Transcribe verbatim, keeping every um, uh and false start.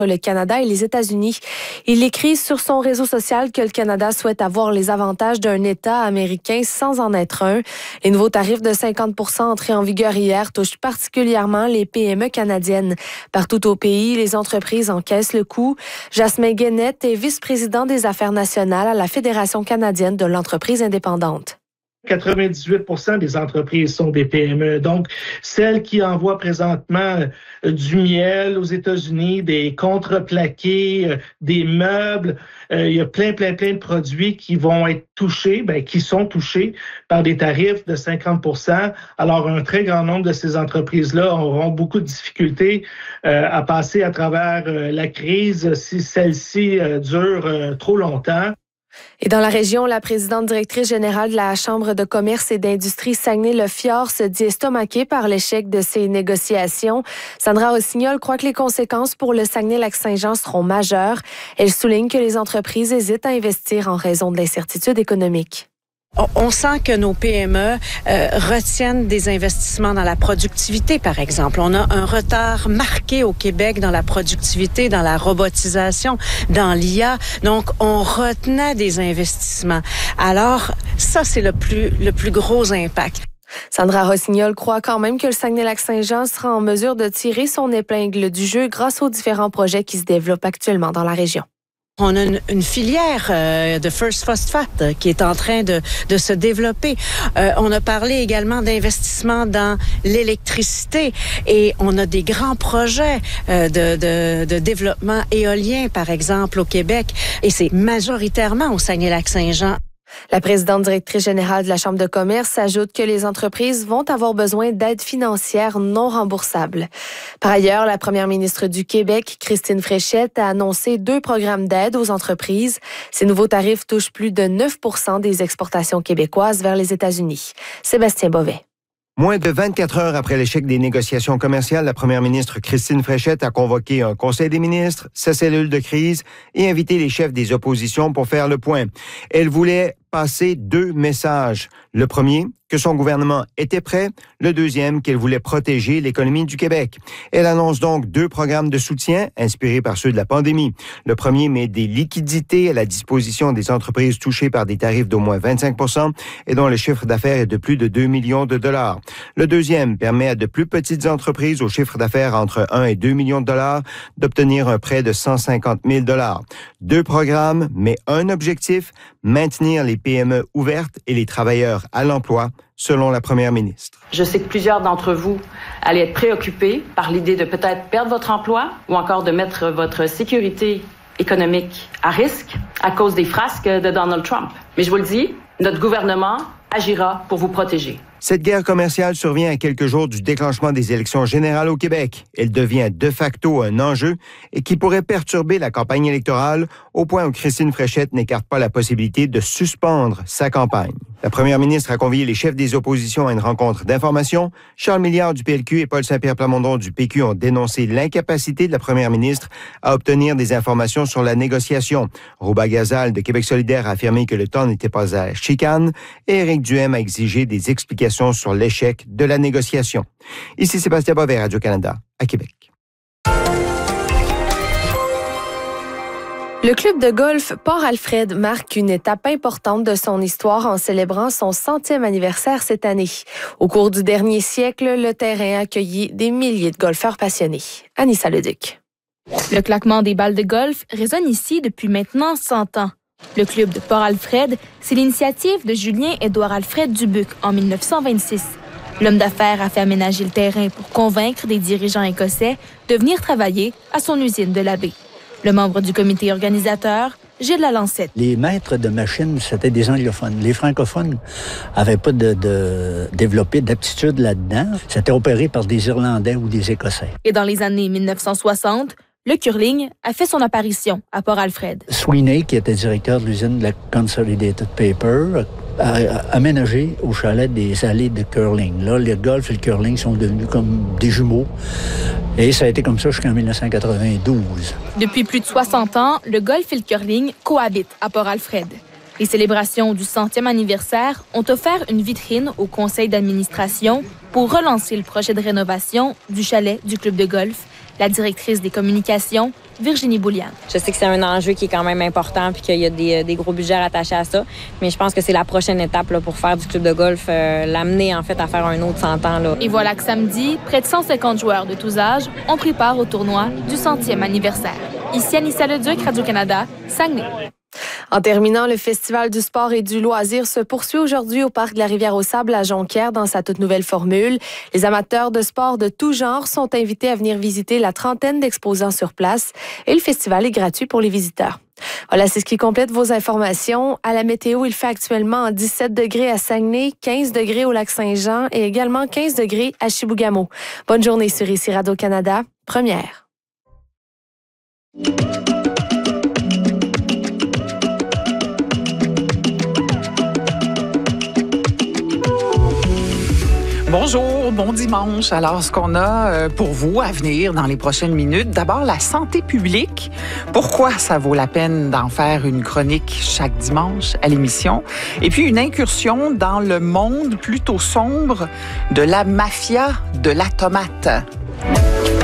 le Canada et les États-Unis. Il écrit sur son réseau social que le Canada souhaite avoir les avantages d'un État américain sans en être un. Les nouveaux tarifs de cinquante pour cent entrés en vigueur hier touchent particulièrement les P M E canadiennes. Partout au pays, les entreprises encaissent le coup. Jasmin Guenette est vice-président des affaires nationales à la Fédération canadienne de l'entreprise indépendante. quatre-vingt-dix-huit pour cent des entreprises sont des P M E. Donc, celles qui envoient présentement euh, du miel aux États-Unis, des contreplaqués, euh, des meubles, euh, il y a plein, plein, plein de produits qui vont être touchés, ben, qui sont touchés par des tarifs de cinquante pour cent. Alors, un très grand nombre de ces entreprises-là auront beaucoup de difficultés euh, à passer à travers euh, la crise si celle-ci euh, dure euh, trop longtemps. Et dans la région, la présidente directrice générale de la Chambre de commerce et d'industrie Saguenay-le-Fjord se dit estomaquée par l'échec de ces négociations. Sandra Rossignol croit que les conséquences pour le Saguenay-Lac-Saint-Jean seront majeures. Elle souligne que les entreprises hésitent à investir en raison de l'incertitude économique. On sent que nos P M E euh, retiennent des investissements dans la productivité, par exemple. On a un retard marqué au Québec dans la productivité, dans la robotisation, dans l'I A. Donc, on retenait des investissements. Alors, ça, c'est le plus, le plus gros impact. Sandra Rossignol croit quand même que le Saguenay-Lac-Saint-Jean sera en mesure de tirer son épingle du jeu grâce aux différents projets qui se développent actuellement dans la région. On a une, une filière euh, de First Phosphate euh, qui est en train de, de se développer. Euh, on a parlé également d'investissement dans l'électricité et on a des grands projets euh, de, de, de développement éolien, par exemple, au Québec. Et c'est majoritairement au Saguenay-Lac-Saint-Jean. La présidente directrice générale de la Chambre de commerce ajoute que les entreprises vont avoir besoin d'aides financières non remboursables. Par ailleurs, la première ministre du Québec, Christine Fréchette, a annoncé deux programmes d'aide aux entreprises. Ces nouveaux tarifs touchent plus de neuf pour cent des exportations québécoises vers les États-Unis. Sébastien Bovet. Moins de vingt-quatre heures après l'échec des négociations commerciales, la première ministre Christine Fréchette a convoqué un conseil des ministres, sa cellule de crise et invité les chefs des oppositions pour faire le point. Elle voulait passer deux messages. Le premier, que son gouvernement était prêt. Le deuxième, qu'elle voulait protéger l'économie du Québec. Elle annonce donc deux programmes de soutien inspirés par ceux de la pandémie. Le premier met des liquidités à la disposition des entreprises touchées par des tarifs d'au moins vingt-cinq pour cent et dont le chiffre d'affaires est de plus de deux millions de dollars. Le deuxième permet à de plus petites entreprises au chiffre d'affaires entre un et deux millions de dollars d'obtenir un prêt de cent cinquante mille dollars. Deux programmes, mais un objectif, maintenir les P M E ouvertes et les travailleurs à l'emploi, selon la première ministre. Je sais que plusieurs d'entre vous allaient être préoccupés par l'idée de peut-être perdre votre emploi ou encore de mettre votre sécurité économique à risque à cause des frasques de Donald Trump. Mais je vous le dis, notre gouvernement agira pour vous protéger. Cette guerre commerciale survient à quelques jours du déclenchement des élections générales au Québec. Elle devient de facto un enjeu et qui pourrait perturber la campagne électorale au point où Christine Fréchette n'écarte pas la possibilité de suspendre sa campagne. La première ministre a convié les chefs des oppositions à une rencontre d'information. Charles Milliard du P L Q et Paul Saint-Pierre Plamondon du P Q ont dénoncé l'incapacité de la première ministre à obtenir des informations sur la négociation. Rouba Gazal de Québec solidaire a affirmé que le temps n'était pas à la chicane et Éric Duhem a exigé des explications sur l'échec de la négociation. Ici Sébastien Bovet, Radio-Canada, à Québec. Le club de golf Port-Alfred marque une étape importante de son histoire en célébrant son centième anniversaire cette année. Au cours du dernier siècle, le terrain a accueilli des milliers de golfeurs passionnés. Anissa Leduc. Le claquement des balles de golf résonne ici depuis maintenant cent ans. Le club de Port-Alfred, c'est l'initiative de Julien-Édouard Alfred Dubuc en mille neuf cent vingt-six. L'homme d'affaires a fait aménager le terrain pour convaincre des dirigeants écossais de venir travailler à son usine de la baie. Le membre du comité organisateur, Gilles Lalancette. Les maîtres de machines, c'était des anglophones. Les francophones n'avaient pas de, de développé d'aptitude là-dedans. C'était opéré par des Irlandais ou des Écossais. Et dans les années mille neuf cent soixante, le curling a fait son apparition à Port-Alfred. Sweeney, qui était directeur de l'usine de la Consolidated Paper, a aménagé au chalet des allées de curling. Là, le golf et le curling sont devenus comme des jumeaux. Et ça a été comme ça jusqu'en mille neuf cent quatre-vingt-douze. Depuis plus de soixante ans, le golf et le curling cohabitent à Port-Alfred. Les célébrations du centième anniversaire ont offert une vitrine au conseil d'administration pour relancer le projet de rénovation du chalet du club de golf. La directrice des communications, Virginie Bouliane. Je sais que c'est un enjeu qui est quand même important puis qu'il y a des, des gros budgets attachés à ça, mais je pense que c'est la prochaine étape là, pour faire du club de golf, euh, l'amener en fait à faire un autre cent ans. Là. Et voilà que samedi, près de cent cinquante joueurs de tous âges ont pris part au tournoi du centième anniversaire. Ici Anissa Leduc, Radio-Canada, Saguenay. En terminant, le Festival du sport et du loisir se poursuit aujourd'hui au Parc de la Rivière-aux-Sables à Jonquière dans sa toute nouvelle formule. Les amateurs de sport de tout genre sont invités à venir visiter la trentaine d'exposants sur place et le festival est gratuit pour les visiteurs. Voilà, c'est ce qui complète vos informations. À la météo, il fait actuellement dix-sept degrés à Saguenay, quinze degrés au Lac-Saint-Jean et également quinze degrés à Chibougamau. Bonne journée sur ici Radio-Canada, première. Bonjour, bon dimanche. Alors, ce qu'on a pour vous à venir dans les prochaines minutes, d'abord la santé publique. Pourquoi ça vaut la peine d'en faire une chronique chaque dimanche à l'émission? Et puis une incursion dans le monde plutôt sombre de la mafia de la tomate.